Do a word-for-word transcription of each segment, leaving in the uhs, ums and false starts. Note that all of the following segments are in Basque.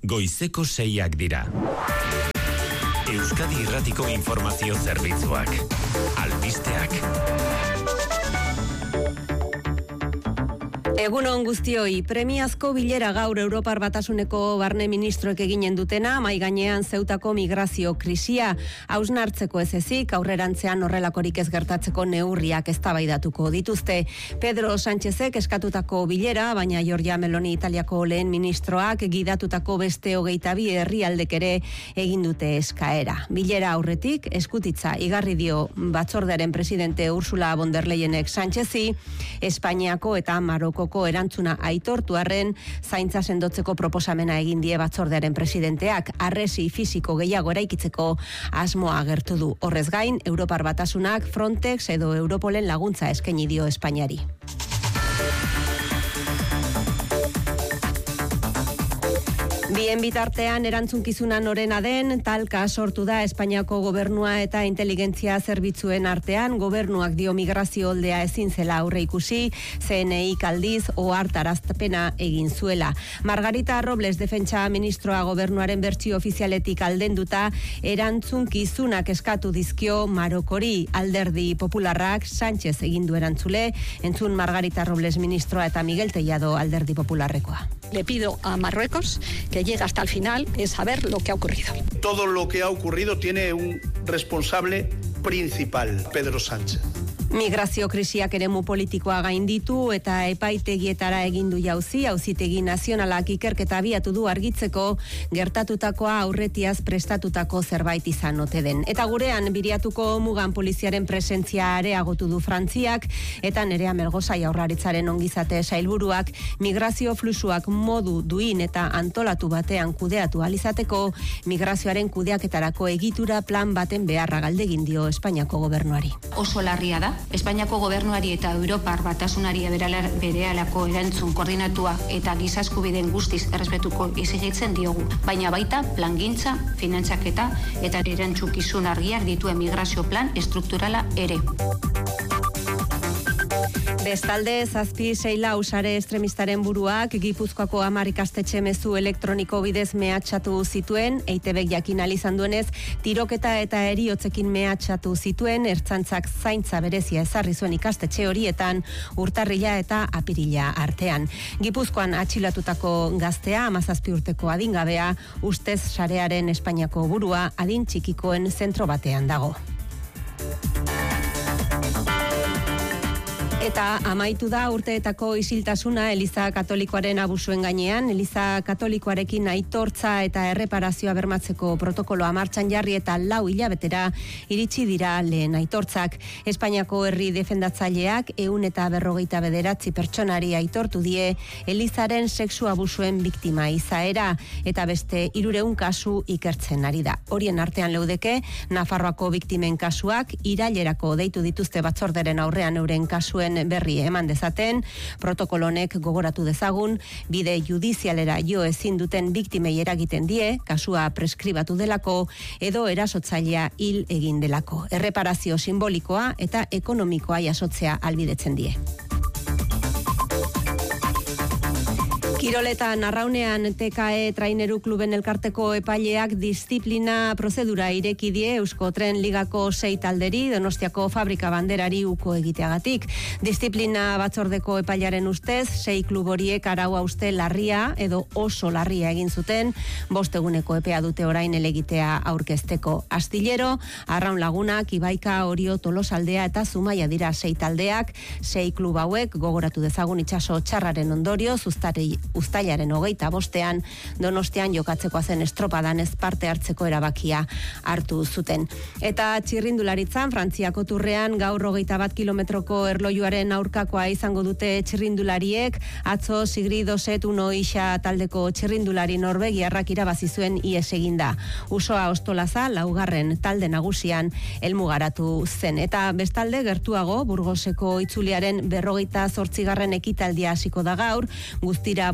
goizeko seiak dira. Euskadi Irratiko Informazio Zerbitzuak. Albisteak. Egunon guztioi, premiazko bilera gaur Europar Batasuneko barne ministroek eginen dutena, mai gainean Zeutako migrazio krisia, hausnartzeko ez ezik, aurrerantzean horrelakorik ez gertatzeko neurriak eztabaidatuko dituzte. Pedro Sánchezek eskatutako bilera, baina Giorgia Meloni Italiako lehen ministroak gidatutako beste hogeita bi herrialdek ere egin dute eskaera. Bilera aurretik, eskutitza igarri dio batzordearen presidente Ursula von der Leyenek Sánchezi, Espainiako eta Maroko erantzuna aitortu arren, zaintza sendotzeko proposamena egin die batzordearen presidenteak, arresi fisiko gehiago eraikitzeko asmoa agertu du. Horrez gain, Europar Batasunak Frontex edo Europolen laguntza eskaini dio Espainiari. Bien bitartean erantzukizuna norena den, talka sortu da Espainiako gobernua eta inteligentzia zerbitzuen artean, gobernuak dio migrazio oldea ezin zela aurre ikusi, C N I aldiz ohartarazpena egin zuela. Margarita Robles defentsa ministroa gobernuaren bertsio ofizialetik aldenduta, erantzunkizunak eskatu dizkio Marokori. Alderdi Popularrak Sánchez egin du erantzule, entzun Margarita Robles ministroa eta Miguel Tellado Alderdi Popularrekoa. Le pido a Marruecos que llegue hasta el final, es saber lo que ha ocurrido. Todo lo que ha ocurrido tiene un responsable principal, Pedro Sánchez. Migrazio krisiak eremu politikoa gainditu eta epaitegietara egin du jauzi, auzitegi nazionalak ikerketa abiatu du argitzeko gertatutakoa aurretiaz prestatutako zerbait izan ote den. Eta gurean biriatuko mugan poliziaren presentzia areagotu du Frantziak eta Nerea Melgoza Jaurlaritzaren ongizate sailburuak migrazio fluxuak modu duin eta antolatu batean kudeatu alizateko migrazioaren kudeaketarako egitura plan baten beharra galdegin dio Espainiako gobernuari. Oso larria da. Espainiako gobernuari eta Europar Batasunari berehalako erantzun koordinatua eta giza eskubideen guztiz errespetuko exijitzen diogu, baina baita plangintza, finantzaketa eta erantzukizun argiak dituen migrazio plan estrukturala ere. Bestalde, zazpi seila usare estremistaren buruak Gipuzkoako hamar ikastetxe mezu elektroniko bidez mehatxatu zituen, E I Te Bek jakin izan duenez, tiroketa eta eriotzekin mehatxatu zituen, ertzaintzak zaintza berezia ezarri zuen ikastetxe horietan, urtarrila eta apirila artean. Gipuzkoan atxilatutako gaztea, hamazazpi urteko adingabea, ustez sarearen Espainiako burua adin txikikoen zentro batean dago. Eta amaitu da urteetako isiltasuna Eliza Katolikoaren abusuen gainean, Eliza Katolikoarekin aitortza eta erreparazioa bermatzeko protokoloa martxan jarri eta lau hilabetera iritsi dira lehen aitortzak. Espainiako herri defendatzaileak ehun eta berrogeita bederatzi pertsonari aitortu die Elizaren sexu abusuen biktima izaera eta beste hirurehun kasu ikertzen ari da. Horien artean leudeke, Nafarroako biktimen kasuak irailerako deitu dituzte batzorderen aurrean euren kasuen berri eman dezaten, protokolonek gogoratu dezagun, bide judizialera jo ezin duten biktimei eragiten die, kasua preskribatu delako, edo erasotzailea hil egin delako. Erreparazio simbolikoa eta ekonomikoa jasotzea albidetzen die. Kiroletan arraunean T K E Traineru Kluben elkarteko epaileak disiplina prozedura ireki die Eusko Tren Ligako sei talderi Donostiako fabrika banderari uko egiteagatik. Disiplina batzordeko epailearen ustez, sei klub horiek arau hauste larria edo oso larria egin zuten, bost eguneko epea dute orain elegitea aurkezteko. Astillero, Arraun Lagunak, Ibaika, Orio, Tolosaldea eta Zumaia dira sei taldeak, sei klub hauek gogoratu dezagun itsaso txarraren ondorio zuztari Uztailaren hogeita bostean Donostian jokatzeko zen estropadan ez parte hartzeko erabakia hartu zuten. Eta txirrindularitzan Frantziako turrean gaur hogeita bat kilometroko erlojuaren aurkakoa izango dute txirrindulariek, atzo Sigrido Set uno isa taldeko txirrindulari norvegiarrak irabazi zuen ihes eginda. Usoa Ostolaza laugarren talde nagusian helmugaratu zen. Eta bestalde gertuago Burgoseko itzuliaren berrogeita zortzigarren ekitaldia hasiko da gaur, guztira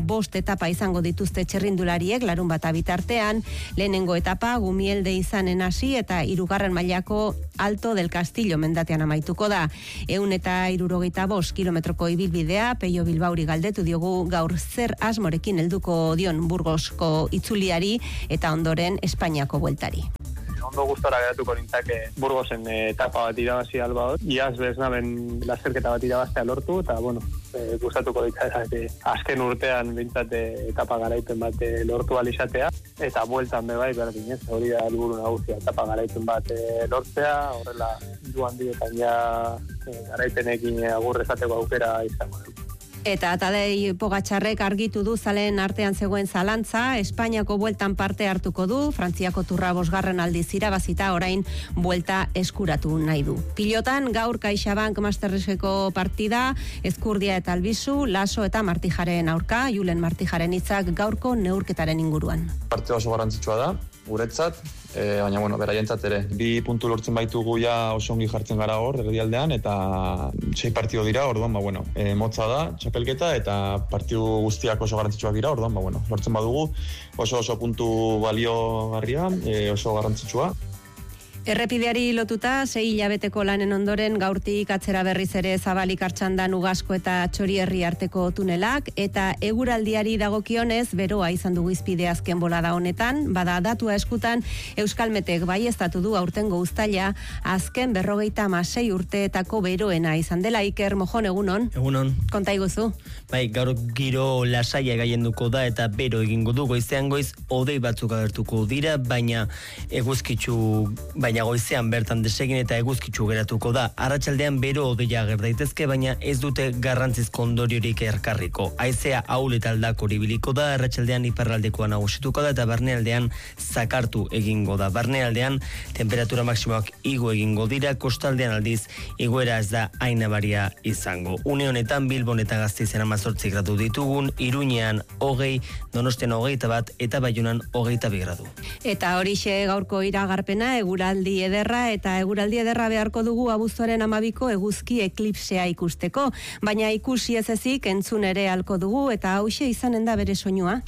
bost etapa izango dituzte txirrindulariek larun bata bitartean, lehenengo etapa Gumielde izanen hasi eta hirugarren mailako Alto del Castillo mendatean amaituko da. Ehun eta hirurogeita bost kilometroko ibilbidea Peio Bilbauri galdetu diogu gaur zer asmorekin helduko dion Burgosko itzuliari eta ondoren Espainiako bueltari. Ondo gustora geratuko nintzake Burgosen etapa bat irabazi alba hor. Iaz beznaben lasterketa bat irabaztea lortu, eta bueno, e, gustatuko ditzake azken urtean bintzat etapa garaipen bat lortu alizatea, eta bueltan bebai berdin ez, hori da helburu nagusia, etapa garaipen bat lortzea, horrela duan dietan ja e, garaipenekin agur esateko aukera izango dugu. Eta Tadej Pogačarrek argitu du zaleen artean zegoen zalantza, Espainiako bueltan parte hartuko du, Frantziako turra bosgarren aldiz irabazita orain buelta eskuratu nahi du. Pilotan gaur CaixaBank Masterreseko partida, Ezkurdia eta Albizu, Laso eta Martijaren aurka, Julen Martijaren hitzak gaurko neurketaren inguruan. Partida oso garrantzitsua da, guretzat, e, baina bueno, beraientzat ere. Bi puntu lortzen baitugu ja oso ongi jartzen gara hor, erdialdean, eta sei partido dira, orduan, ba bueno, e, motza da, txapelketa, eta partidu guztiak oso garrantzitsuak dira, orduan, ba bueno, lortzen badugu, oso oso puntu baliogarria, e, oso garrantzitsua. Errepideari lotuta, sei hilabeteko lanen ondoren gaurtik atzera berriz ere zabalik hartxandan Ugasko eta Txorierri arteko tunelak, eta eguraldiari dagokionez beroa izan dugu izpide azken bolada honetan, bada datua eskutan Euskalmetek baieztatu du aurtengo uztaila azken berrogeita hamasei urteetako beroena izan dela. Iker Mojon, egunon? Egunon. Konta iguzu? Bai, gaur giro lasaia gaienduko da eta bero egingo du, goizean goiz hodei batzuk agertuko dira, baina eguzkitzu, baina baina goizean bertan desegin eta eguzkitzu geratuko da. Arratsaldean bero hodeia ager daitezke, baina ez dute garrantzizko ondoriorik erkarriko. Haizea ahul eta aldakor ibiliko da, arratsaldean iparraldekoa nagusituko da eta barnealdean zakartu egingo da. Barnealdean temperatura maksimoak igo egingo dira, kostaldean aldiz igoera ez da hain nabaria izango. Une honetan Bilbon eta Gasteizen hamazortzi gradu ditugun, Iruñean hogei, Donostian hogeita bat eta Baionan hogeita bi gradu. Eta horixe gaurko iragarpena, eguraldi ederra, eta eguraldi ederra beharko dugu abuztuaren amabiko eguzki eklipsea ikusteko, baina ikusi ez ezik entzun ere halko dugu, eta hauxe izanen da bere soinua.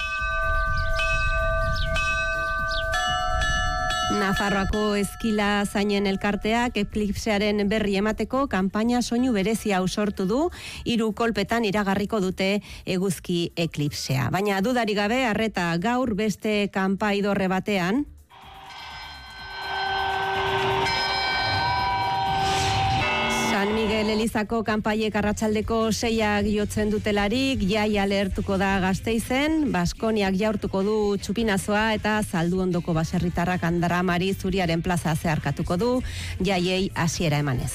Nafarroako Eskila Zainen elkarteak eklipsearen berri emateko kanpaina soinu berezia sortu du, hiru kolpetan iragarriko dute eguzki eklipsea. Baina dudarik gabe, arreta gaur beste kanpaidorre batean, San Miguel Elizako kanpaiek arratsaldeko seiak jotzen dutelarik, jaia lehertuko da Gasteizen, Baskoniak jaurtuko du txupinazoa eta Zaldu ondoko baserritarrak Andaramari Zuriaren plaza zeharkatuko du, jaiei hasiera emanez.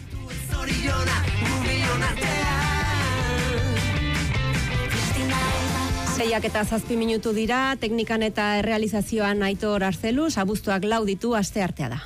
Seiak eta zazpi minutu dira, teknikan eta errealizazioan Aitor Arzeluz, abuztuak lau ditu, asteartea da.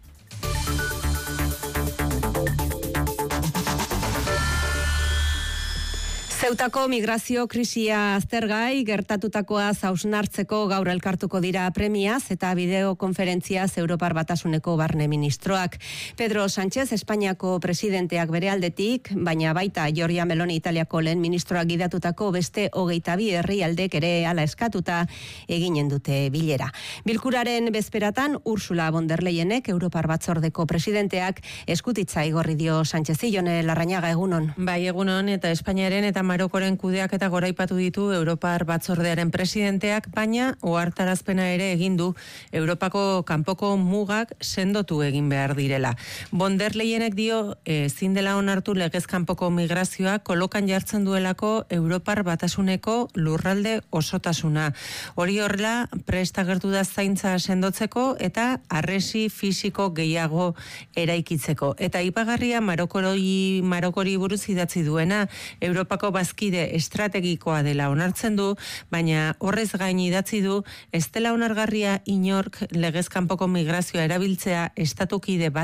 Zeutako migrazio krisia aztergai, gertatutakoa hausnartzeko gaur elkartuko dira premiaz eta bideokonferentziaz Europar Batasuneko barne ministroak. Pedro Sánchez, Espainiako presidenteak bere aldetik, baina baita Giorgia Meloni Italiako lehen ministroak gidatutako beste hogeita bi herrialdek ere hala eskatuta eginen dute bilera. Bilkuraren bezperatan Ursula von der Leyenek, Europar Batzordeko presidenteak, eskutitza igorri dio Sánchezi. Jone Larrañaga, egunon. Bai, egunon, eta Espainiaren eta Marokoren kudeak eta goraipatu ditu Europar Batzordearen presidenteak, baina ohartarazpena ere egin du Europako kanpoko mugak sendotu egin behar direla. Von der Leyenek dio ezin dela onartu legez kanpoko migrazioa kolokan jartzen duelako Europar Batasuneko lurralde osotasuna. Hori horrela prest agertu da zaintza sendotzeko eta harresi fisiko gehiago eraikitzeko. Eta ipagarria Marokori, Marokori buruz idatzi duena, Europako bazkide estrategikoa dela onartzen du, baina horrez gain idatzi du ez dela onargarria inork legez kanpoko migrazioa erabiltzea estatukide bati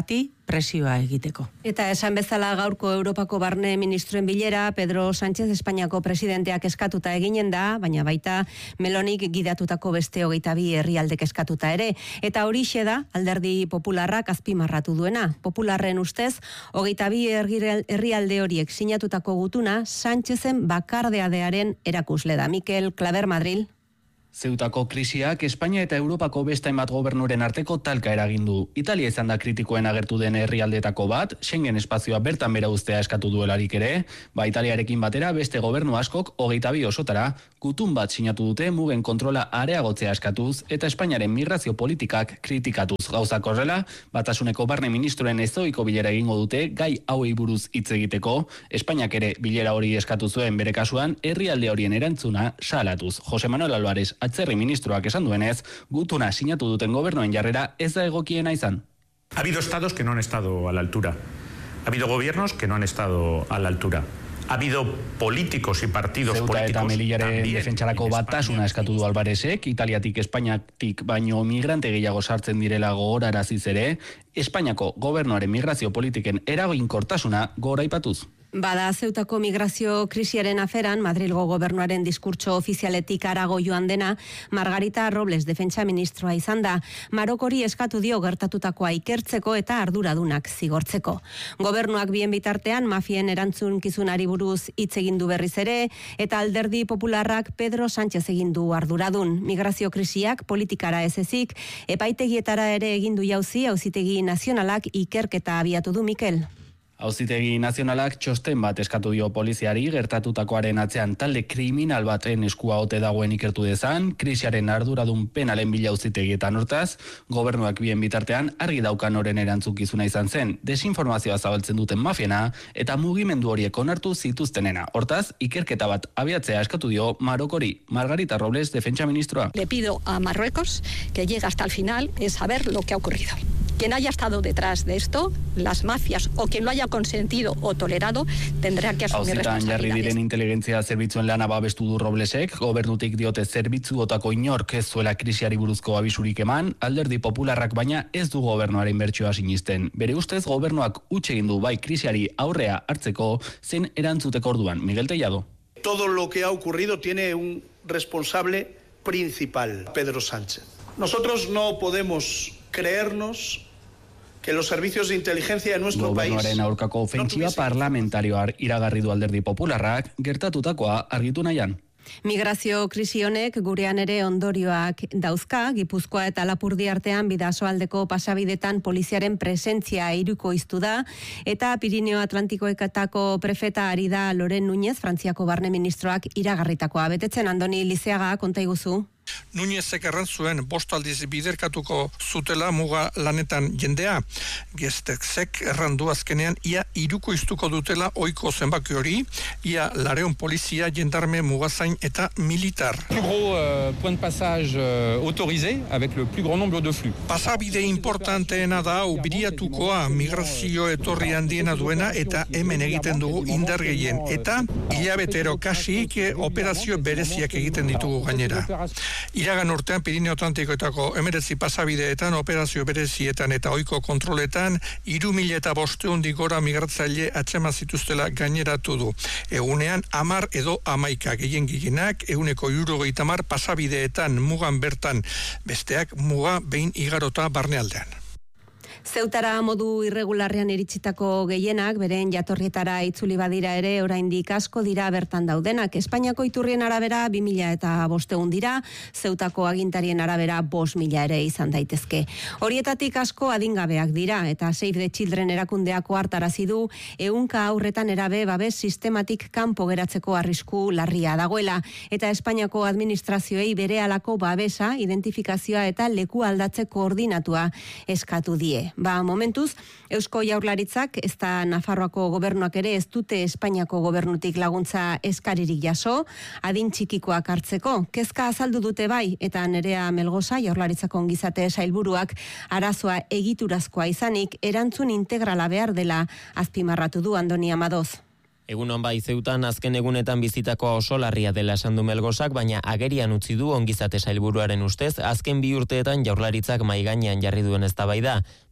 presioa egiteko. Eta esan bezala gaurko Europako barne ministroen bilera, Pedro Sánchez Espainiako presidenteak eskatuta eginen da, baina baita Melonik gidatutako beste hogeita bi herrialdek eskatuta ere. Eta horixe da Alderdi Popularrak azpimarratu duena. Popularren ustez, hogeita bi herrialde horiek sinatutako gutuna Sánchezen bakardeadearen erakusle da. Mikel Claver, Madrid. Zeutako krisiak Espainia eta Europako beste hainbat gobernuren arteko talka eragindu. Italia izan da kritikoen agertu den herrialdetako bat, Schengen espazioa bertan bera uztea eskatu duelarik ere, ba Italiarekin batera beste gobernu askok hogeita bi osotara gutun bat sinatu dute mugen kontrola areagotzea eskatuz eta Espainiaren migrazio politikak kritikatuz. Gauzak horrela, Batasuneko barne ministroen ezoiko bilera egingo dute gai hauei buruz hitz egiteko, Espainiak ere bilera hori eskatu zuen bere kasuan herrialde horien erantzuna salatuz. Jose Manuel Álvarez atzerri ministroak esan duenez, gutuna sinatu duten gobernuen jarrera ez da egokiena izan. Ha habido estados que no han estado a la altura. Ha habido gobiernos que no han estado a la altura. Ha habido políticos y partidos Zeuta políticos. Eta Melillaren defentsarako batasuna eskatu du Alvarezek, Italiatik Espainiatik baino migrante gehiago sartzen direla gogoraraziz ere, Espainiako gobernuaren migrazio politiken eraginkortasuna goraipatuz. Bada Zeutako migrazio krisiaren aferan, Madrilgo gobernuaren diskurtso ofizialetik arago joan dena, Margarita Robles defentsa ministroa izan da, Marokori eskatu dio gertatutakoa ikertzeko eta arduradunak zigortzeko. Gobernuak bien bitartean mafien erantzunkizunari buruz hitz egin du berriz ere, eta Alderdi Popularrak Pedro Sánchez egin du arduradun. Migrazio krisiak politikara ez ezik, epaitegietara ere egin du jauzi, auzitegi nazionalak ikerketa abiatu du. Mikel. Auzitegi nazionalak txosten bat eskatu dio poliziari gertatutakoaren atzean talde kriminal baten eskua ote dagoen ikertu dezan, krisiaren arduradun penalen bila auzitegietan hortaz, gobernuak bien bitartean argi daukan oren erantzukizuna izan zen, desinformazioa zabaltzen duten mafiena eta mugimendu horiek onartu zituztenena. Hortaz, ikerketa bat abiatzea eskatu dio Marokori. Margarita Robles, defentsa ministroa. Le pido a Marruecos que llegue hasta el final es saber lo que ha ocurrido. Quien haya estado detrás de esto, las mafias o quien lo haya consentido o tolerado, tendrá que asumir responsabilidades. Auzitan jarri diren inteligentzia zerbitzuen lana babestu du Roblesek, gobernutik diote zerbitzuotako inork ez zuela krisiari buruzko abisurik eman, Alderdi Popularrak baina ez du gobernuaren bertsioa sinisten. Bere ustez gobernuak huts egin du bai krisiari aurrea hartzeko zen erantzuteko orduan. Miguel Tellado. Todo lo que ha ocurrido tiene un responsable principal, Pedro Sánchez. Nosotros no podemos creernos que los servicios de inteligencia de nuestro país... Gobernuaren aurkako ofentsiba parlamentarioa iragarri du Alderdi Popularrak, gertatutakoa argitu nahian. Migrazio krisi honek gurean ere ondorioak dauzka, Gipuzkoa eta Lapurdi artean bidasoaldeko pasabidetan poliziaren presentzia hirukoiztu da, eta Pirineo Atlantikoetako prefeta ari da Loren Núñez, Frantziako barne ministroak iragarritakoa. Betetzen Andoni Lizeaga, konta iguzu. Núñezek erran zuen bost aldiz biderkatuko zutela muga lanetan jendea. Gestexek erran du azkenean ia hirukoiztuko dutela ohiko zenbaki hori, ia lareun polizia, jendarme, mugazain eta militar. Plus gros euh, point de passage euh, autorisé avec le plus grand nombre de flux. Pasabide importanteena da ubiriatukoa, migrazio etorri handiena duena eta hemen egiten dugu indar gehien eta hilabetero kasik operazio bereziak egiten ditugu gainera. Iragan urtean Pirineo Atlantikoetako emeretzi pasabideetan, operazio berezietan eta ohiko kontroletan, hiru mila eta bosteundik gora migratzaile atzema zituztela gaineratu du. Egunean hamar edo hamaika gehien gehienak, eguneko hirurogeita hamar pasabideetan mugan bertan, besteak muga behin igarota barnealdean. Zeutara modu irregularrean iritsitako gehienak, beren jatorrietara itzuli badira ere, oraindik asko dira bertan daudenak. Espainiako iturrien arabera bi mila eta bosteun dira, Zeutako agintarien arabera bost mila ere izan daitezke. Horietatik asko adingabeak dira, eta Save the Children erakundeako hartarazi du, ehunka aurretan erabe babes sistematik kanpo geratzeko arrisku larria dagoela, eta Espainiako administrazioei berehalako babesa, identifikazioa eta leku aldatze koordinatua eskatu die. Ba, momentuz, Eusko Jaurlaritzak, ez da Nafarroako gobernuak ere ez dute Espainiako gobernutik laguntza eskaririk jaso, adin txikikoak hartzeko. Kezka azaldu dute bai, eta Nerea Melgoza, Jaurlaritzako ongizate sailburuak, arazoa egiturazkoa izanik, erantzun integrala behar dela azpimarratu du Andoni Amadoz. Egunon bai, Zeutan azken egunetan bizitakoa oso larria dela esan du Melgozak, baina agerian utzi du ongizate sailburuaren ustez, azken bi urteetan Jaurlaritzak maigainean jarri duen eztabaida.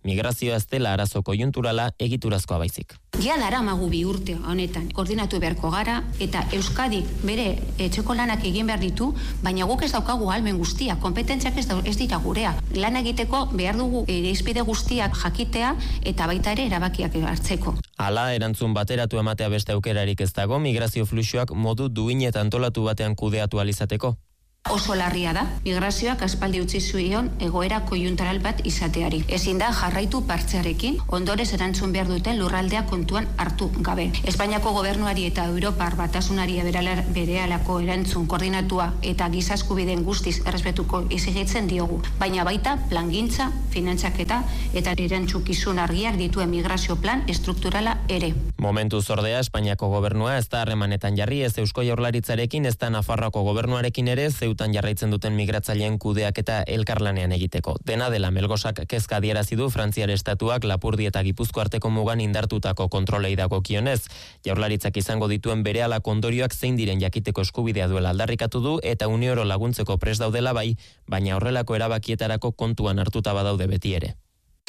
Migrazioa ez dela arazo koiunturala egiturazkoa baizik. Ja dara magu bi urte honetan koordinatu beharko gara eta Euskadik bere etxeko lanak egin behar ditu, baina guk ez daukagu ahalmen guztia, kompetentziak ez, da, ez dira gurea. Lan egiteko behar dugu irizpide guztiak jakitea eta baita ere erabakiak hartzeko. Hala, erantzun bateratu ematea beste aukerarik ez dago, migrazio fluxuak modu duin eta antolatu batean kudeatu alizateko. Oso larria da, migrazioak aspaldi utzi zuen egoera koiuntural bat izateari. Ezin da jarraitu partzearekin, ondorez erantzun behar duten lurraldea kontuan hartu gabe. Espainiako gobernuari eta Europar batasunari berehalako erantzun koordinatua eta giza eskubideen guztiz errespetuko exigitzen diogu. Baina baita plangintza, finantzaketa eta erantzukizun argiak dituen migrazio plan estrukturala ere. Momentu zordea, Espainiako gobernua ez da harremanetan jarri, ez Eusko Jaurlaritzarekin, ez da Nafarroako gobernuarekin ere, zeutan jarraitzen duten migratzaileen kudeak eta elkarlanean egiteko. Dena dela, Melgosak kezka adierazi du Frantziar estatuak Lapurdi eta Gipuzko arteko mugan indartutako kontrolei dagokionez. Jaurlaritzak izango dituen berehalako ondorioak zein diren jakiteko eskubidea duela aldarrikatu du eta Unioro laguntzeko prest daudela bai, baina horrelako erabakietarako kontuan hartuta badaude beti ere.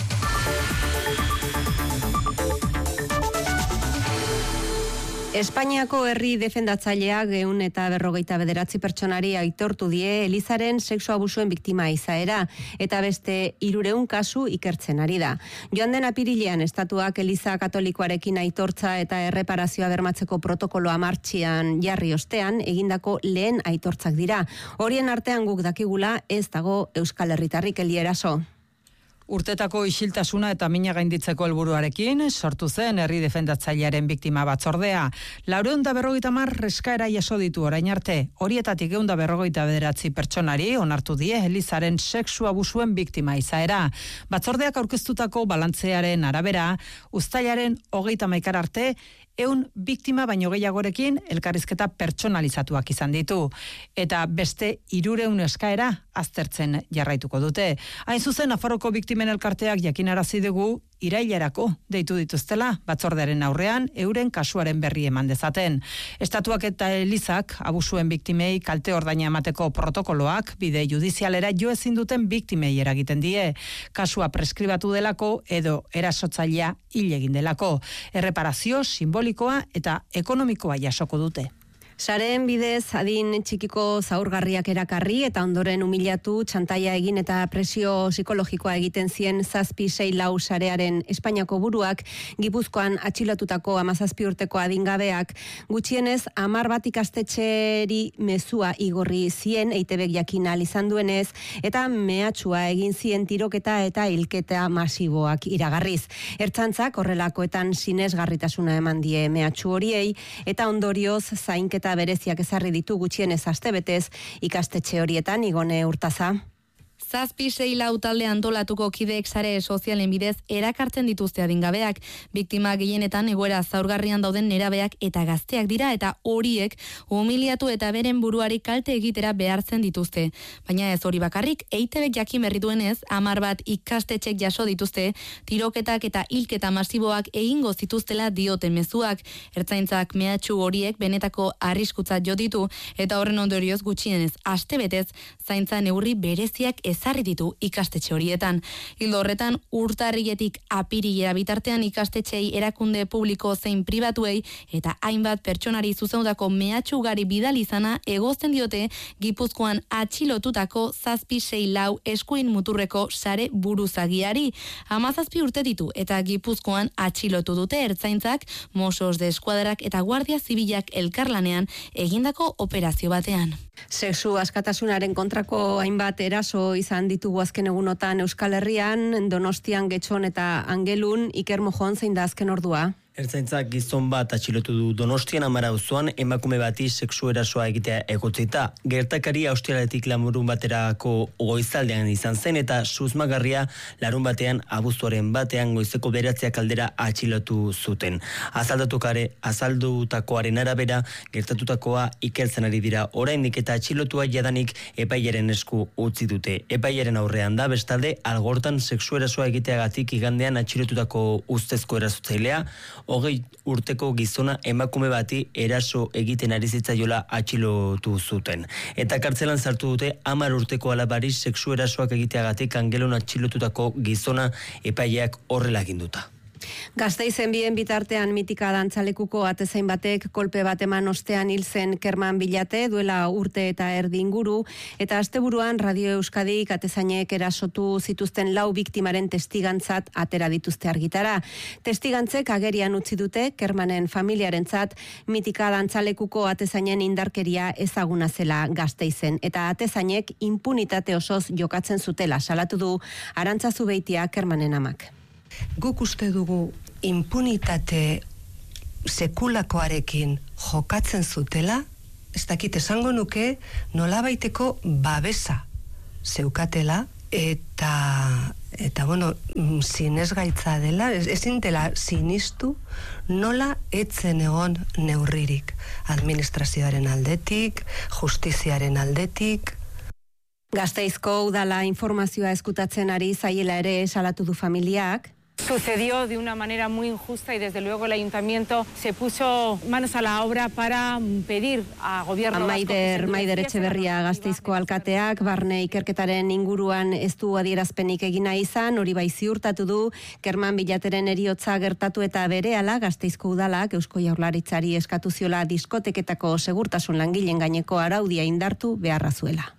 Espainiako herri defendatzaileak ehun eta berrogeita bederatzi pertsonari aitortu die Elizaren sexu abusuen biktima izaera eta beste hirurehun kasu ikertzen ari da. Joan den apirilean estatuak Eliza Katolikoarekin aitortza eta erreparazioa bermatzeko protokoloa martxian jarri ostean egindako lehen aitortzak dira. Horien artean guk dakigula ez dago Euskal Herritarrik Elieraso. Urtetako isiltasuna eta mina gainditzeko helburuarekin sortu zen herri defendatzailearen biktima batzordea. Laurehun eta berrogeita hamar eskaera jaso ditu orain arte. Horietatik ehun eta berrogeita bederatzi pertsonari onartu die Elizaren sexu abusuen biktima izaera. Batzordeak aurkeztutako balantzearen arabera, uztailaren hogeita hamaika arte, ehun biktima baino gehiagorekin elkarrizketa pertsonalizatuak izan ditu. Eta beste hirurehun eskaera aztertzen jarraituko dute. Hain zuzen, Nafarroko biktimen elkarteak jakinarazi dugu irailerako deitu dituztela batzordearen aurrean euren kasuaren berri eman dezaten. Estatuak eta Elizak abusuen biktimei kalte ordaina emateko protokoloak bide judizialera jo ezin duten biktimei eragiten die. Kasua preskribatu delako edo erasotzailea hil egin delako. Erreparazio simbolikoa eta ekonomikoa jasoko dute. Sareen bidez adin txikiko zaurgarriak erakarri eta ondoren humilatu, txantaia egin eta presio psikologikoa egiten zien zazpi sei lau sarearen Espainiako buruak, Gipuzkoan atxilotutako hamazazpi urteko adingabeak, gutxienez hamar bat ikastetxeri mezua igorri zien E I T Bek jakin ahal izan duenez, eta mehatxua egin zien tiroketa eta hilketa masiboak iragarriz. Ertzaintzak horrelakoetan sinesgarritasuna eman die mehatxu horiei eta ondorioz zainketa bereziak ezarri ditu gutxienez astebetez ikastetxe horietan. Igone Urtaza. Zazpi sei lau talde antolatuko kideek sare sozialen bidez erakartzen dituzte adingabeak. Biktima gehienetan egoera zaurgarrian dauden nerabeak eta gazteak dira eta horiek humiliatu eta beren buruari kalte egitera behartzen dituzte. Baina ez hori bakarrik, E I T Bek jakin berri duenez, hamar bat ikastetxek jaso dituzte, tiroketak eta hilketa masiboak egingo zituztela dioten mezuak. Ertzaintzak mehatxu horiek benetako arriskutzat jo ditu eta horren ondorioz gutxienez astebetez zaintza neurri bereziak ezarri ditu ikastetxe horietan. Ildo horretan, urtarriletik apirilera bitartean ikastetxei erakunde publiko zein pribatuei eta hainbat pertsonari zuzendutako mehatxu ugari bidali izana egozten diote Gipuzkoan atxilotutako zazpi sei lau eskuin muturreko sare buruzagiari. Hamazazpi urte ditu eta Gipuzkoan atxilotu dute ertzaintzak, Mossos de Eskuadrak eta Guardia Zibilak elkarlanean egindako operazio batean. Sexu askatasunaren kontrako hainbat eraso izan ditugu azken egunotan Euskal Herrian, Donostian, Getxon eta Angelun. Iker Mojon, zein da azken ordua? Ertzaintzak gizon bat atxilotu du Donostian Amara auzoan emakume bati sexu erasoa egitea egotzita. Gertakari austrialetik lamurun baterako goizaldean izan zen eta susmagarria larun batean abuztuaren batean goizeko beratziak aldera atxilotu zuten. Azaldutukare, azaldutakoaren arabera gertatutakoa ikertzen ari dira oraindik eta atxilotua jadanik epailaren esku utzi dute. Epailaren aurrean da bestalde algortan sexu erasoa egiteagatik igandean atxilotutako ustezko erasotzailea, hogei urteko gizona emakume bati eraso egiten ari zitzaiola atxilotu zuten. Eta kartzelan sartu dute hamar urteko alabari sexu erasoak egiteagatik Angelon atxilotutako gizona epaileak horrela aginduta. Gasteizen bien bitartean mitika dantzalekuko atezain batek kolpe bat eman ostean hil zen Kerman Bilate duela urte eta erdi inguru, eta asteburuan Radio Euskadik atezainek erasotu zituzten lau biktimaren testigantzat atera dituzte argitara. Testigantzek agerian utzi dute Kermanen familiarentzat mitika dantzalekuko atezainen indarkeria ezaguna zela Gasteizen, eta atezainek impunitate osoz jokatzen zutela salatu du Arantzazu Beitia Kermanen amak. Guk uste dugu impunitate sekulakoarekin jokatzen zutela, ez dakit esango nuke nolabaiteko babesa zeukatela, eta eta bueno, sinesgaitza dela, ezin dela sinistu nola etzen egon neurririk administrazioaren aldetik, justiziaren aldetik. Gasteizko udala informazioa eskutatzen ari zaiela ere salatu du familiak. Sucedió de una manera muy injusta y desde luego el ayuntamiento se puso manos a la obra para pedir a gobierno vasco. Maider, Maider Etxeberria Gasteizko alkateak barne ikerketaren inguruan ez du adierazpenik egina izan, hori bai ziurtatu du Kerman Bilateren heriotza gertatu eta berehala Gasteizko udalak Eusko Jaurlaritzari eskatu ziola diskoteketako segurtasun langileen gaineko araudia indartu beharra zuela.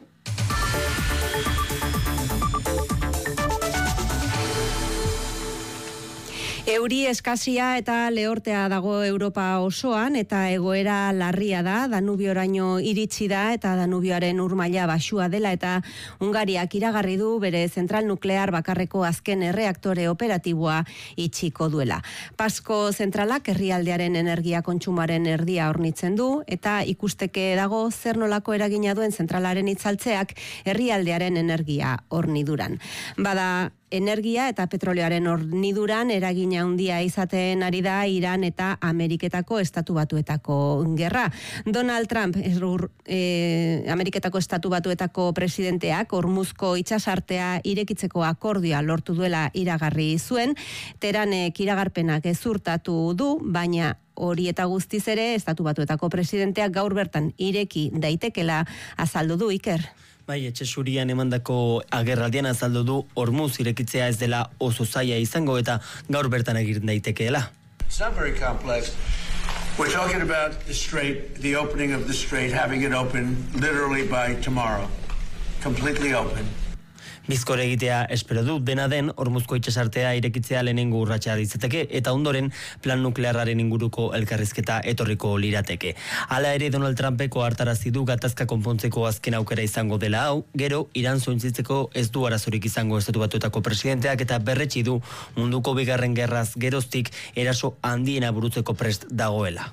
Euri eskasia eta lehortea dago Europa osoan eta egoera larria da, Danubioraino iritsi da eta Danubioaren urmaila baxua dela eta Hungariak iragarri du bere zentral nuklear bakarreko azken erreaktore operatiboa itxiko duela. Pasko zentralak herrialdearen energia kontsumoaren erdia hornitzen du eta ikusteke dago zer nolako eragina duen zentralaren itzaltzeak herrialdearen energia horniduran. Bada energia eta petroleoaren horniduran eragina handia izaten ari da Iran eta Ameriketako Estatu Batuetako gerra. Donald Trump, erur, e, Ameriketako Estatu Batuetako presidenteak Hormuzko itsasartea irekitzeko akordioa lortu duela iragarri zuen, Teranek iragarpenak ezurtatu du, baina hori eta guztiz ere Estatu Batuetako presidenteak gaur bertan ireki daitekela azaldu du Iker. Bai, etxe zurian emandako agerraldian azaldu du Hormuz irekitzea ez dela oso zaila izango eta gaur bertan egin daitekeela. It's not very complex. We're talking about the strait, the opening of the strait, having it open literally by tomorrow. Completely open. Bizkor egitea espero du, dena den Hormuzko itsasartea irekitzea lehenengo urratsa ditzateke eta ondoren plan nuklearraren inguruko elkarrizketa etorriko lirateke. Hala ere Donald Trumpeko hartarazi du gatazka konpontzeko azken aukera izango dela hau, gero Iran zuntzitzeko ez du arazorik izango Estatu Batuetako presidenteak eta berretsi du munduko bigarren gerraz geroztik eraso handiena burutzeko prest dagoela.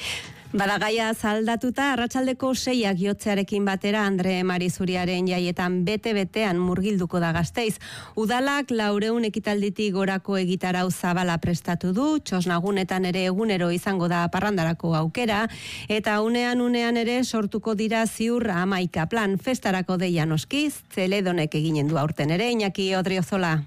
Badagaia zaldatuta arratsaldeko seiak jotzearekin batera Andre Marizuriaren jaietan bete-betean murgilduko da Gasteiz. Udalak laureun ekitalditik gorako egitarau zabala prestatu du, txosnagunetan ere egunero izango da parrandarako aukera, eta unean unean ere sortuko dira ziur hamaika plan festarako deia noskiz, Zeledonek eginen du aurten ere, Iñaki Odriozola.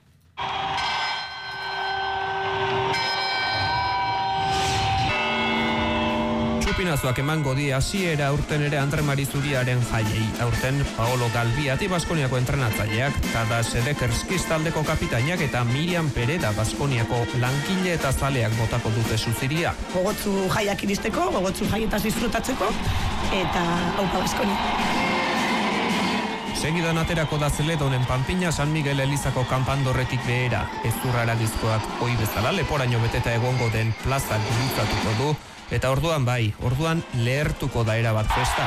Txupinazoak emango di hasiera aurten ere Andre Marizuriaren jaiei. Aurten Paolo Galbiati Baskoniako entrenatzaileak, Tada Sedekerskiz taldeko kapitainak eta Miriam Pereda Baskoniako lankile eta zaleak botako dute suziria. Gogotzu jaiak iristeko, gogotzu jaietaz disfrutatzeko eta aupa Baskonia. Segidan aterako da Zeledonen Panpina San Miguel Elizako kanpandorretik behera. Ezurrara dizkoak oi bezala leporaino beteta egongo den plaza gurutzatuko du. Eta orduan bai, orduan lehertuko da erabat festa.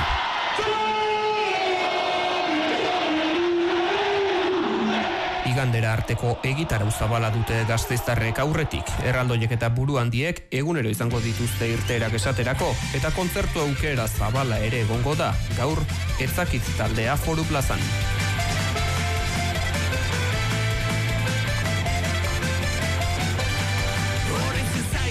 Igandera arteko egitarau zabala dute gasteiztarrek aurretik. Erraldoiek eta buru handiek egunero izango dituzte irteerak esaterako. Eta kontzertu aukera zabala ere egongo da, gaur etzakitz taldea Foru Plazan.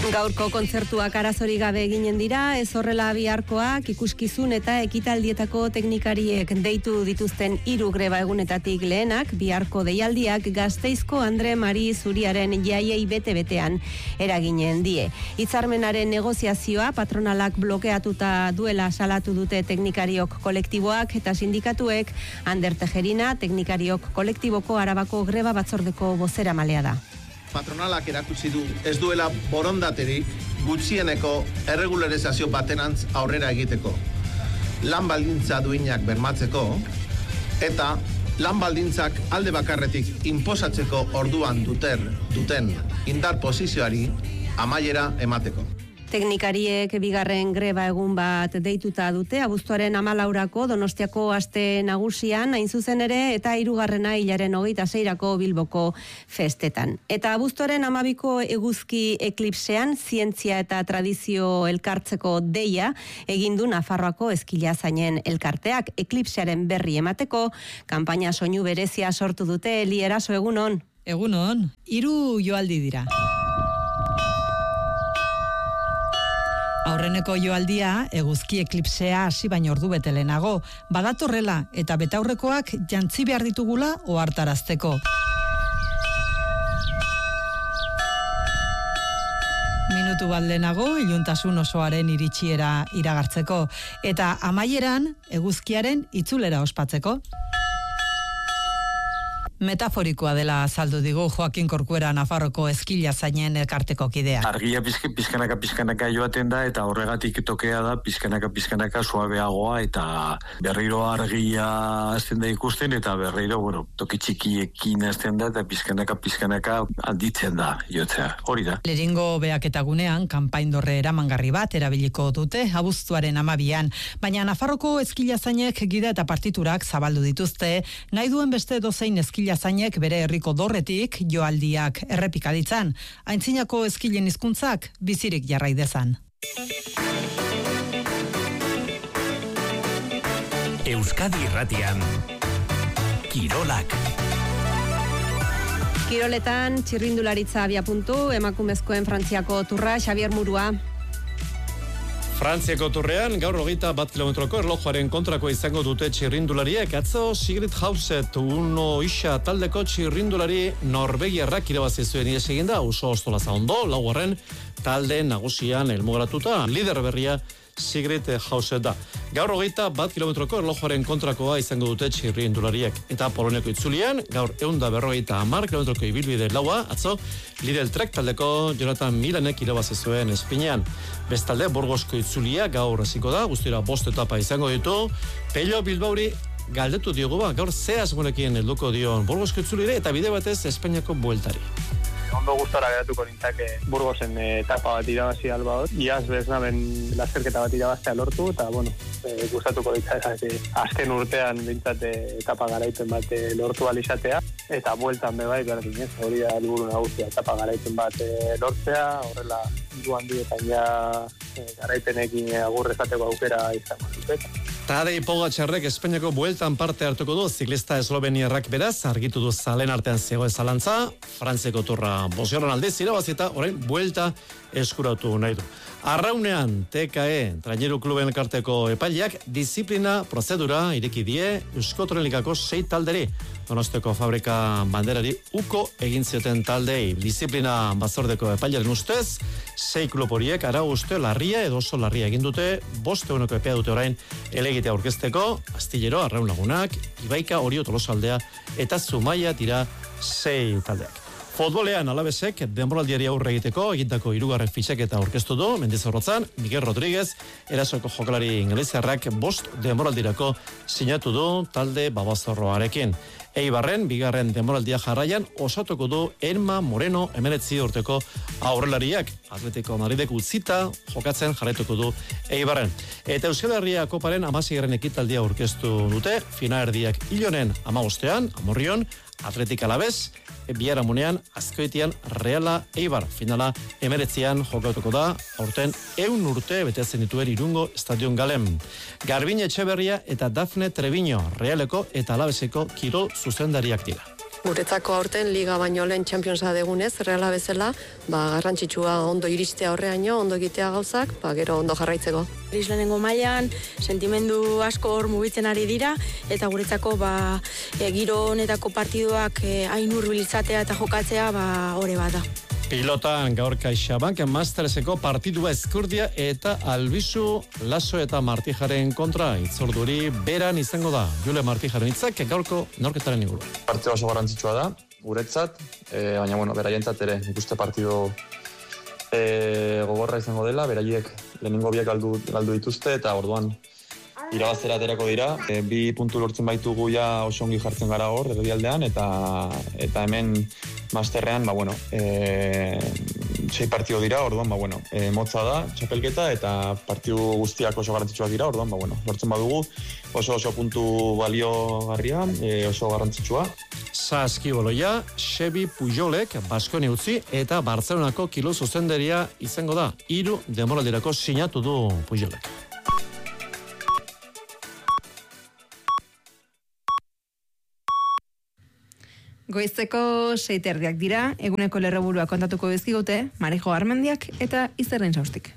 Gaurko kontzertuak arazori gabe eginen dira, ez horrela biharkoak ikuskizun eta ekitaldietako teknikariek deitu dituzten hiru greba egunetatik lehenak, biharko deialdiak Gasteizko Andre Mari Zuriaren jaiei bete-betean eraginen die. Hitzarmenaren negoziazioa patronalak blokeatuta duela salatu dute teknikariok kolektiboak eta sindikatuek. Ander Tejerina, teknikariok kolektiboko Arabako greba batzordeko bozeramalea da. Patronalak erakutsi du ez duela borondaterik gutxieneko erregularizazio batenantz aurrera egiteko. Lan baldintza duinak bermatzeko eta lan baldintzak alde bakarretik inposatzeko orduan duten, duten indar posizioari amaiera emateko. Teknikariek bigarren greba egun bat deituta dute, abuztuaren hamalaurako Donostiako aste nagusian, hain zuzen ere, eta hirugarrena hilaren hogeita seirako Bilboko festetan. Eta abuztuaren hamabiko eguzki eklipsean, zientzia eta tradizio elkartzeko deia, egindu Nafarroako eskilazainen elkarteak eklipsearen berri emateko, kanpaina soinu berezia sortu dute. Eli Eraso, egunon. Egunon, hiru joaldi dira. Aurreneko joaldia, eguzki eklipsea hasi baino ordu bete lehenago, badatorrela eta betaurrekoak jantzi behar ditugula ohartarazteko. Minutu bat lehenago, iluntasun osoaren iritsiera iragartzeko, eta amaieran eguzkiaren itzulera ospatzeko. Metaforikoa dela azaldu digu Joaquin Corcuera, Nafarroko eskilazainen elkarteko kidea. Argia pizke, pizkanaka pizkanaka joaten da eta horregatik tokea da pizkanaka pizkanaka suabeagoa eta berriro argia hasten da ikusten eta berriro, bueno, toki txikiekin hasten da eta pizkanaka pizkanaka handitzen da jotzea. Hori da. Lehengo beaketagunean kanpaindorre eramangarri bat erabiliko dute abuztuaren hamabian, baina Nafarroko eskilazainek gida eta partiturak zabaldu dituzte, nahi duen beste dozein eskila zainek bere herriko dorretik joaldiak errepikaditzan, aintzinako eskilen hizkuntzak bizirik jarrai dezan. Euskadi Irratian Kirolak. Kiroletan txirrindularitza abiapuntu, emakumezkoen Frantziako turra, Xavier Murua. Frantziako turrean, gaur hogeita bat kilometroko erlojuaren kontrako izango dute txirrindulariek. Atzo Sigrid Hauset uno isa taldeko txirrindulari norvegiarrak irabazi zuen ihes egin da, oso ostola ondo, laugarren talde nagusian helmugaratuta, lider berria Sigrid Hauset da. Gaur hogeita bat kilometroko erlojuaren kontrakoa izango dute txirrindulariek. Eta Poloniako itzulian, gaur eunda berrogeita hamar kilometroko ibilbide laua, atzo Lidl Trek taldeko Jonathan Milanek irabazi zuen espinean. Bestalde, Burgosko itzulia gaur hasiko da, guztira bost etapa izango ditu. Pello Bilbauri galdetu diogu ba, gaur ze asmonekin helduko dion Burgosko itzulire eta bide batez Espainiako bueltari. Ondo gustora geratuko nintzake Burgosen etapa bat irabazi alba hor. Iaz beznaben lasterketa bat irabaztea lortu, eta, bueno, e, gustatuko ditzak azken urtean bintzat etapa garaipen bat lortu alizatea, eta bueltan bebai berdin, ez, hori da helburu nagusia, etapa garaipen bat lortzea, horrela duan dietan ja e, garaipenekin agurrezateko aukera izango dut. Tadej Pogačarrek Espainiako bueltan parte hartuko du, ziklista esloveniarrak beraz, argitu du zalen artean zegoen zalantza, Frantziako turra bosgarren aldiz irabazi eta orain buelta eskuratu nahi du. Arraunean, T K E, Traineru Kluben elkarteko epaileak, disiplina prozedura ireki die Eusko Trenelikako sei talderi. Donostiako fabrika banderari uko egin zioten taldei. Disiplina batzordeko epailearen ustez, sei klub horiek arau uste larria edo oso larria egin dute, bost eguneko epea dute orain elegitea aurkezteko, Astillero, Arraun Lagunak, Ibaika, Orio, Tolosaldea eta Zumaia dira sei taldeak. Futbolean Alabesek denboraldiari aurre egiteko egindako hirugarren fitxaketa aurkeztu du, Mendizorrotzan, Miguel Rodríguez, Erasoko jokalari ingeleziarrak bost denboraldirako sinatu du talde babazorroarekin. Eibarren, bigarren denboraldia jarraian, osatuko du Enma Moreno emeretzi urteko aurrelariak. Atletico Madridek utzita jokatzen jarraituko du Eibarren. Eta Euskal Herria Koparen hamaseigarren ekitaldia aurkeztu dute, finalerdiak Ilonen hamabostean, Amorrion, Atletik Alabez, biharamunean Azkoitian Reala Eibar finala emeretzian jokatuko da, aurten eun urte betetzen dituen Irungo Estadion Galen. Garbine Etxeberria eta Dafne Treviño Realeko eta Alabezeko kirol zuzendariak dira. Guretzako aurten liga baino lehen Championsa degunez, Reala bezala, ba, garrantzitsua ondo iristea horreaino, ondo egitea gauzak, ba, gero ondo jarraitzeko. Lehenengo mailan, sentimendu asko hor mugitzen ari dira, eta guretzako ba, e, giro honetako partiduak e, hain hurbil izatea eta jokatzea ba, ore bada. Pilotan gaur CaixaBank Masterseko partidua Ezkurdia eta Albizu, Laso eta Martijaren kontra itzorduri beran izango da. Jule Martijaren hitzak gaurko norketaren inguru. Partida oso garrantzitsua da, guretzat, e, baina bueno, beraientzat ere, ikuste partido e, gogorra izango dela, beraiek lehenengo biak galdu, galdu dituzte eta orduan irabaztera aterako dira. E, bi puntu lortzen baitugu ja oso ongi jartzen gara hor, erdialdean, eta eta hemen masterrean, ba bueno, e, sei partido dira, orduan, ba bueno, e, motza da, txapelketa, eta partidu guztiak oso garrantzitsuak dira, orduan, ba bueno, lortzen badugu, oso oso puntu baliogarria, e, oso garrantzitsua. Saskiboloia, Xebi Pujolek, Baskoni utzi, eta Bartzelonako kilo zuzenderia izango da. Hiru denboraldirako sinatu du Pujolek. Goizeko seiterdiak dira, eguneko lerroburua kontatuko bizkigute, Marejo Armendiak eta Izerren Saustik.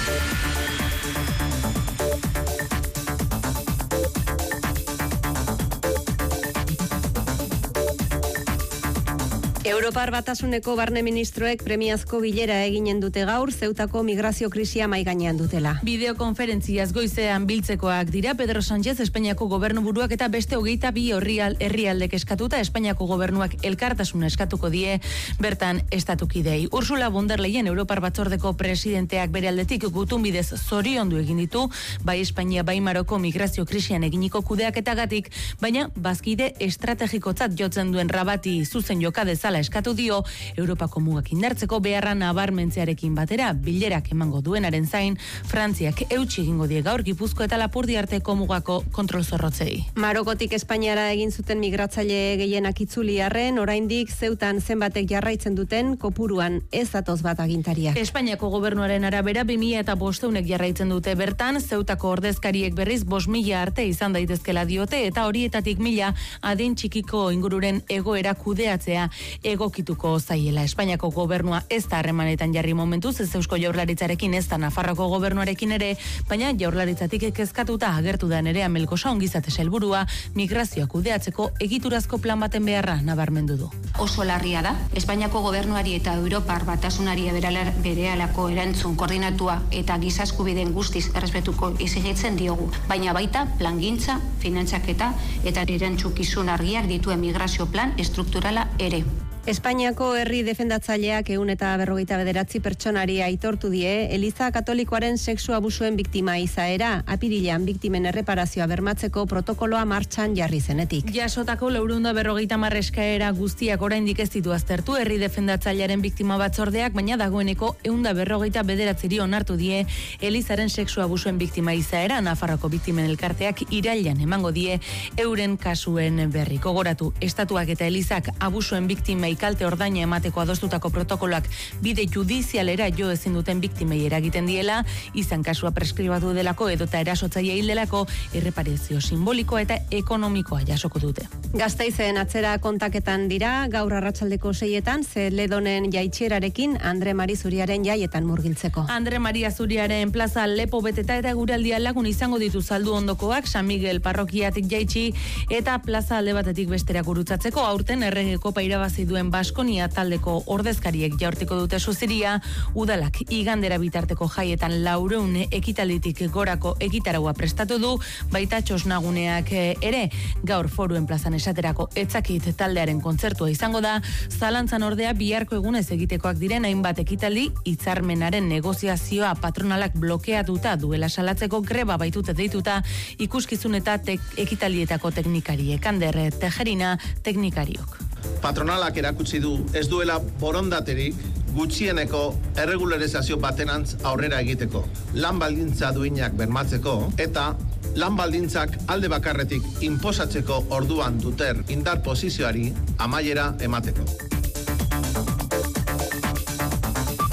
Europar Batasuneko barne ministroek premiazko bilera eginen dute gaur, Zeutako migrazio krisia mai gainean dutela. Bideokonferentziaz goizean biltzekoak dira Pedro Sánchez Espainiako gobernuburuak eta beste hogeita bi horrial herrialdek eskatuta Espainiako gobernuak elkartasuna eskatuko die bertan estatukidei. Ursula von der Leyen Europar Batzordeko presidenteak bere aldetik gutun bidez zoriondu egin ditu, bai Espainia bai Maroko migrazio krisian eginiko kudeaketagatik, baina bazkide estrategikotzat jotzen duen Rabati zuzen joka dezala eskatu dio Europako mugak indartzeko beharra nabarmentzearekin batera bilerak emango duenaren zain Frantziak eutsi egingo die gaur Gipuzko eta Lapurdi arteko mugako kontrol zorrotzei. Marokotik Espainiara egin zuten migratzaile gehienak itzuli arren, oraindik Zeutan zenbatek jarraitzen duten kopuruan ez datoz bat agintariak. Espainiako gobernuaren arabera bi mila eta bosteunek jarraitzen dute bertan, Zeutako ordezkariek berriz bost mila arte izan daitezkela diote eta horietatik mila adin txikiko ingururen egoera kudeatzea egokituko zaiela. Espainiako gobernua ez da harremanetan jarri momentuz, ez Eusko Jaurlaritzarekin ez da Nafarroko gobernuarekin ere, baina Jaurlaritzatik kezkatuta agertu da Nerea Melkosa ongizate sailburua migrazioa kudeatzeko egiturazko plan baten beharra nabarmendu du. Oso larria da, Espainiako gobernuari eta Europar Batasunari berehalako erantzun koordinatua eta giza eskubideen guztiz errespetuko exijitzen diogu, baina baita plangintza, finantzaketa eta erantzukizun argiak dituen migrazio plan estrukturala ere. Espainiako herri defendatzaileak ehun eta berrogeita bederatzi pertsonari aitortu die Eliza Katolikoaren sexu abusuen biktima izaera, apirilean biktimen erreparazioa bermatzeko protokoloa martxan jarri zenetik. Jasotako laurehun eta berrogeita hamar eskaera guztiak oraindik ez ditu aztertu herri defendatzailearen biktima batzordeak, baina dagoeneko ehun eta berrogeita bederatziri onartu die Elizaren sexu abusuen biktima izaera. Nafarroko biktimen elkarteak irailean emango die euren kasuen berri. Gogoratu, estatuak eta Elizak abusuen biktima kalte ordaina emateko adostutako protokoloak bide judizialera jo ezin duten biktimei eragiten diela, izan kasua preskribatu delako edota erasotzaile hil delako, erreparazio simbolikoa eta ekonomikoa jasoko dute. Gasteizen atzera kontaketan dira, gaur arratsaldeko seietan, ze ledonen jaitxerarekin Andre Mari Zuriaren jaietan murgiltzeko. Andre Maria Zuriaren plaza lepo beteta eta guraldia lagun izango ditu zaldu ondokoak, San Miguel parrokiatik jaitsi eta plaza alde batetik bestera gurutzatzeko, aurten errege kopa irabazi duen Baskonia taldeko ordezkariek jaurtiko dute suziria, udalak igandera bitarteko jaietan laureun ekitalditik gorako ekitaraua prestatu du, baita txosnaguneak ere, gaur foruen plazan esaterako etzakit taldearen kontzertua izango da, zalantzan ordea biharko egunez egitekoak diren hainbat ekitaldi, hitzarmenaren negoziazioa patronalak blokeatuta duela salatzeko greba baitute deituta, ikuskizun eta tek, ekitaldietako teknikariek, Ander Tejerina teknikariok. Patronalak erakutsi du ez duela borondaterik gutxieneko erregularizazio batenantz aurrera egiteko, lan baldintza duinak bermatzeko eta lan baldintzak alde bakarretik inposatzeko orduan duter indar posizioari amaiera emateko.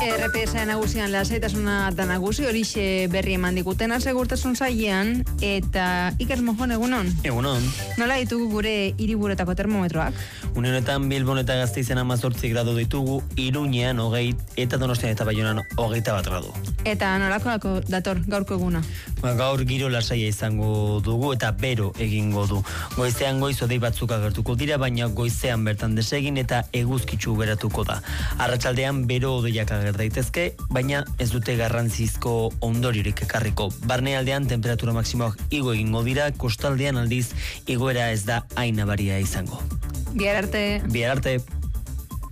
R P S nagusian lasaitasuna da nagusi, horixe berri eman digutena segurtasun sailean, eta Iker Mojon, egunon? Egunon. Nola ditugu gure hiriburuetako termometroak? Une honetan Bilbon eta Gasteizen hamazortzi gradu ditugu, Iruñean hogei eta Donostian eta Baionan hogeita bat gradu. Eta nolakoako dator gaurko eguna? Ba, gaur giro lasaia izango dugu eta bero egingo du. Goizean goiz odei batzuk agertuko dira, baina goizean bertan desegin eta eguzkitsu geratuko da. Arratsaldean bero odeiak ager daitezke, baina ez dute garrantzizko ondoriorik ekarriko. Barnealdean temperatura maksimoak igo egingo dira, kostaldean aldiz igoera ez da hain nabaria izango. Bihar arte. Bihar arte.